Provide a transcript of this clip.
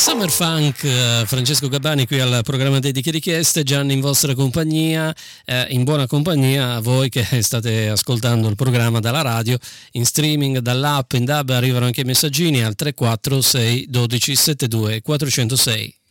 Summer Funk, Francesco Gabbani qui al programma Dediche Richieste, Gianni in vostra compagnia, in buona compagnia a voi che state ascoltando il programma dalla radio, in streaming, dall'app, in DAB arrivano anche i messaggini al 346 12 72 406.